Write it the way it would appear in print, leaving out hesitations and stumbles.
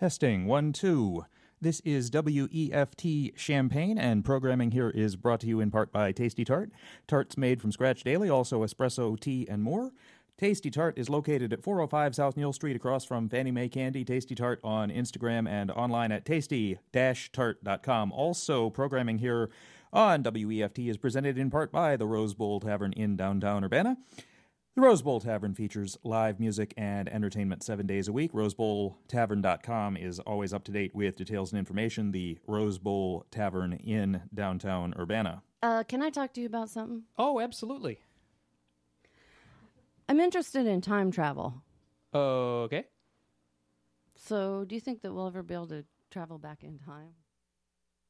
Testing 1, 2. This is WEFT Champaign, and programming here is brought to you in part by Tasty Tart. Tarts made from scratch daily, also espresso, tea, and more. Tasty Tart is located at 405 South Neal Street across from Fannie Mae Candy. Tasty Tart on Instagram and online at tasty-tart.com. Also, programming here on WEFT is presented in part by the Rose Bowl Tavern in downtown Urbana. The Rose Bowl Tavern features live music and entertainment 7 days a week. RoseBowlTavern.com is always up to date with details and information. The Rose Bowl Tavern in downtown Urbana. Can I talk to you about something? Oh, absolutely. I'm interested in time travel. Okay. So, do you think that we'll ever be able to travel back in time?